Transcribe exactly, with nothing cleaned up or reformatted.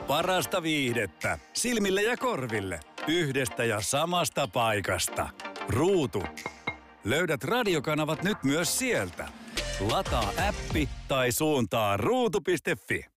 Parasta viihdettä silmille ja korville yhdestä ja samasta paikasta. Ruutu. Löydät radiokanavat nyt myös sieltä. Lataa appi tai suuntaa ruutu piste fi.